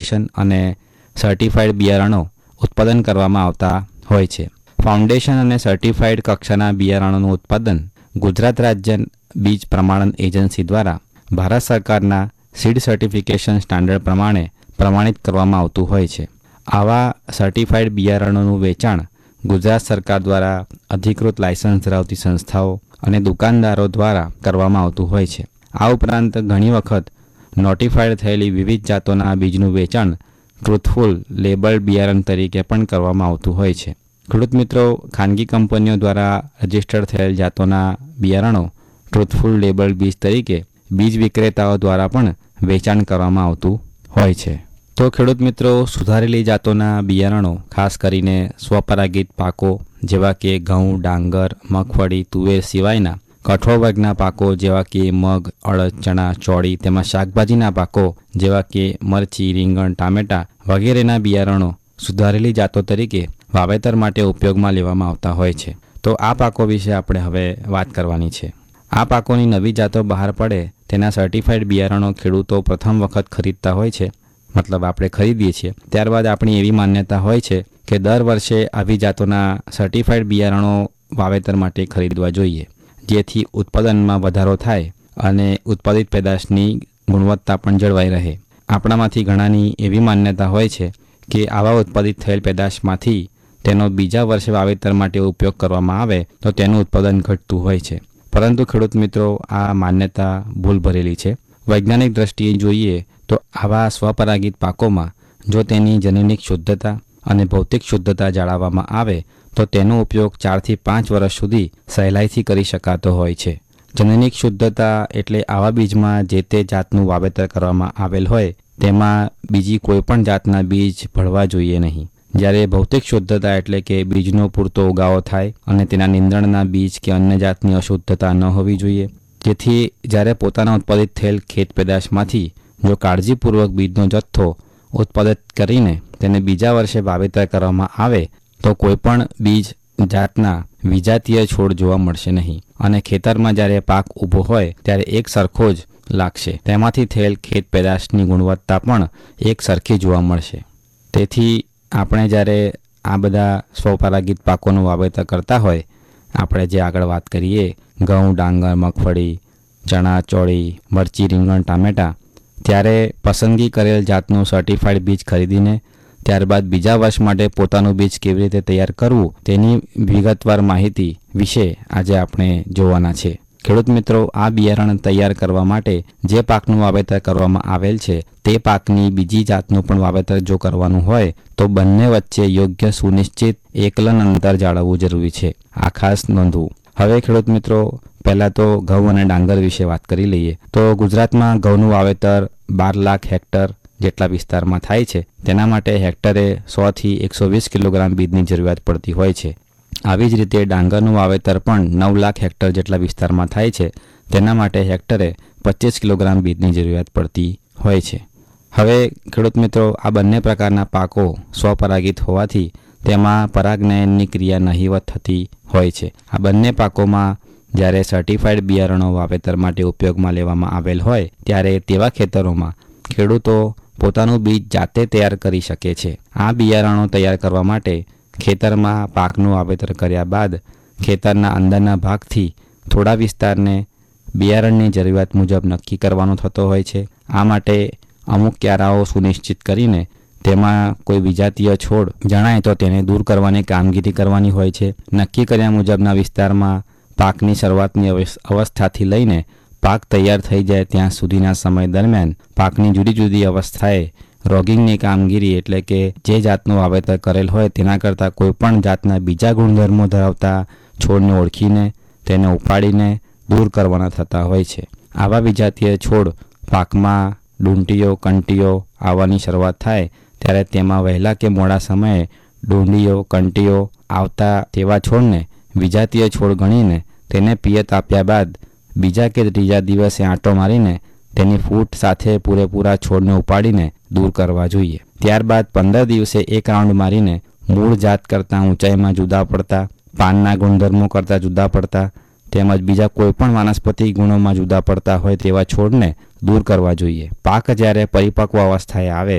Foundation અને certified બિયારણો ઉત્પાદન કરવામાં આવતા હોય છે. ફાઉન્ડેશન અને સર્ટિફાઈડ કક્ષાના બિયારણોનું ઉત્પાદન ગુજરાત રાજ્ય બીજ પ્રમાણન એજન્સી દ્વારા ભારત સરકારના સીડ સર્ટિફિકેશન સ્ટાન્ડર્ડ પ્રમાણે પ્રમાણિત કરવામાં આવતું હોય છે. આવા સર્ટિફાઈડ બિયારણોનું વેચાણ ગુજરાત સરકાર દ્વારા અધિકૃત લાયસન્સ ધરાવતી સંસ્થાઓ અને દુકાનદારો દ્વારા કરવામાં આવતું હોય છે. આ ઉપરાંત ઘણી વખત નોટિફાઈડ થયેલી વિવિધ જાતોના બીજનું વેચાણ ટ્રુથફુલ લેબલ બિયારણ તરીકે પણ કરવામાં આવતું હોય છે. ખેડૂત મિત્રો, ખાનગી કંપનીઓ દ્વારા રજિસ્ટર્ડ થયેલ જાતોના બિયારણો ટ્રુથફુલ લેબલ બીજ તરીકે બીજ વિક્રેતાઓ દ્વારા પણ વેચાણ કરવામાં આવતું હોય છે. તો ખેડૂત મિત્રો, સુધારેલી જાતોના બિયારણો ખાસ કરીને સ્વપરાગિત પાકો જેવા કે ઘઉં, ડાંગર, મગફળી, તુવેર સિવાયના કઠોળ વર્ગના પાકો જેવા કે મગ, અડદ, ચણા, ચોળી તેમજ શાકભાજીના પાકો જેવા કે મરચી, રીંગણ, ટામેટાં વગેરેના બિયારણો સુધારેલી જાતો તરીકે વાવેતર માટે ઉપયોગમાં લેવામાં આવતા હોય છે. તો આ પાકો વિશે આપણે હવે વાત કરવાની છે. આ પાકોની નવી જાતો બહાર પડે તેના સર્ટિફાઈડ બિયારણો ખેડૂતો પ્રથમ વખત ખરીદતા હોય છે, મતલબ આપણે ખરીદીએ છીએ. ત્યારબાદ આપણી એવી માન્યતા હોય છે કે દર વર્ષે આવી જાતોના સર્ટિફાઈડ બિયારણો વાવેતર માટે ખરીદવા જોઈએ, જેથી ઉત્પાદનમાં વધારો થાય અને ઉત્પાદિત પેદાશની ગુણવત્તા પણ જળવાઈ રહે. આપણામાંથી ઘણાની એવી માન્યતા હોય છે કે આવા ઉત્પાદિત થયેલ પેદાશમાંથી તેનો બીજા વર્ષે વાવેતર માટે ઉપયોગ કરવામાં આવે તો તેનું ઉત્પાદન ઘટતું હોય છે. પરંતુ ખેડૂત મિત્રો, આ માન્યતા ભૂલ ભરેલી છે. વૈજ્ઞાનિક દ્રષ્ટિએ જોઈએ તો આવા સ્વપરાગિત પાકોમાં જો તેની જનીનિક શુદ્ધતા અને ભૌતિક શુદ્ધતા જાળવવામાં આવે તો તેનો ઉપયોગ 4 થી 5 વર્ષ સુધી સહેલાઈથી કરી શકાતો હોય છે. જનીનિક શુદ્ધતા એટલે આવા બીજમાં જે તે જાતનું વાવેતર કરવામાં આવેલ હોય તેમાં બીજી કોઈ પણ જાતના બીજ ભળવા જોઈએ નહીં. જ્યારે ભૌતિક શુદ્ધતા એટલે કે બીજનો પૂરતો ઉગાવો થાય અને તેના નીંદણના બીજ કે અન્ય જાતની અશુદ્ધતા ન હોવી જોઈએ, જેથી જ્યારે પોતાના ઉત્પાદિત થયેલ ખેત પેદાશમાંથી જો કાળજીપૂર્વક બીજનો જથ્થો ઉત્પાદિત કરીને તેને બીજા વર્ષે વાવેતર કરવામાં આવે તો કોઈપણ બીજ જાતના વિજાતીય છોડ જોવા મળશે નહીં અને ખેતરમાં જ્યારે પાક ઊભો હોય ત્યારે એક સરખો જ લાગશે. તેમાંથી થયેલ ખેત પેદાશની ગુણવત્તા પણ એક સરખી જોવા મળશે. તેથી આપણે જ્યારે આ બધા સ્વપરાગિત પાકોનું વાવેતર કરતા હોય, આપણે જે આગળ વાત કરીએ ઘઉં, ડાંગર, મગફળી, ચણા, ચોળી, મરચી, રીંગણ, ટામેટાં, ત્યારે પસંદગી કરેલ જાતનું સર્ટિફાઈડ બીજ ખરીદીને ત્યારબાદ બીજા વર્ષ માટે પોતાનું બીજ કેવી રીતે તૈયાર કરવું તેની વિગતવાર માહિતી વિશે આજે આપણે જોવાના છે. ખેડૂત મિત્રો, આ બિયારણ તૈયાર કરવા માટે જે પાકનું વાવેતર કરવામાં આવેલ છે તે પાકની બીજી જાતનું પણ વાવેતર જો કરવાનું હોય તો બંને વચ્ચે યોગ્ય સુનિશ્ચિત એકલન અંતર જાળવવું જરૂરી છે. આ ખાસ નોંધવું. હવે ખેડૂત મિત્રો, પહેલાં તો ઘઉં અને ડાંગર વિશે વાત કરી લઈએ. તો ગુજરાતમાં ઘઉંનું વાવેતર 12 લાખ હેક્ટર જેટલા વિસ્તારમાં થાય છે. તેના માટે હેક્ટરે 100 થી 120 કિલોગ્રામ બીજની જરૂરિયાત પડતી હોય છે. આવી જ રીતે ડાંગરનું વાવેતર પણ 9 લાખ હેક્ટર જેટલા વિસ્તારમાં થાય છે. તેના માટે હેક્ટરે 25 કિલોગ્રામ બીજની જરૂરિયાત પડતી હોય છે. હવે ખેડૂત મિત્રો, આ બંને પ્રકારના પાકો સ્વપરાગિત હોવાથી તેમાં પરાગનયનની ક્રિયા નહિવત થતી હોય છે. આ બંને પાકોમાં જ્યારે સર્ટિફાઈડ બિયારણો વાવેતર માટે ઉપયોગમાં લેવામાં આવેલ હોય ત્યારે તેવા ખેતરોમાં ખેડૂતો પોતાનું બીજ જાતે તૈયાર કરી શકે છે. આ બિયારણો તૈયાર કરવા માટે ખેતરમાં પાકનું વાવેતર કર્યા બાદ ખેતરના અંદરના ભાગથી થોડા વિસ્તારને બિયારણની જરૂરિયાત મુજબ નક્કી કરવાનો થતો હોય છે. આ માટે અમુક ક્યારાઓ સુનિશ્ચિત કરીને તેમાં કોઈ વિજાતીય છોડ જણાય તો તેને દૂર કરવાની કામગીરી કરવાની હોય છે. નક્કી કર્યા મુજબના વિસ્તારમાં પાકની શરૂઆતની અવસ્થાથી લઈને પાક તૈયાર થઈ જાય ત્યાં સુધીના સમય દરમિયાન પાકની જુદી જુદી અવસ્થાએ રોગિંગની કામગીરી એટલે કે જે જાતનું વાવેતર કરેલ હોય તેના કરતાં કોઈપણ જાતના બીજા ગુણધર્મો ધરાવતા છોડને ઓળખીને તેને ઉપાડીને દૂર કરવાના થતા હોય છે. આવા વિજાતીય છોડ પાકમાં ડૂંટીઓ, કંટીઓ આવવાની શરૂઆત થાય ત્યારે તેમાં વહેલા કે મોડા સમયે ડૂંડીઓ, કંટીઓ આવતા તેવા છોડને વિજાતીય છોડ ગણીને તેને પિયત આપ્યા બાદ બીજા કે ત્રીજા દિવસે આંટો મારીને તેની ફૂટ સાથે પૂરેપૂરા છોડને ઉપાડીને દૂર કરવા જોઈએ. ત્યારબાદ 15 દિવસે એક રાઉન્ડ મારીને મૂળ જાત કરતાં ઊંચાઈમાં જુદા પડતા, પાનના ગુણધર્મો કરતાં જુદા પડતા તેમજ બીજા કોઈપણ વનસ્પતિ ગુણોમાં જુદા પડતા હોય તેવા છોડને દૂર કરવા જોઈએ. પાક જ્યારે પરિપક્વ અવસ્થાએ આવે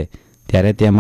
ત્યારે તેમાં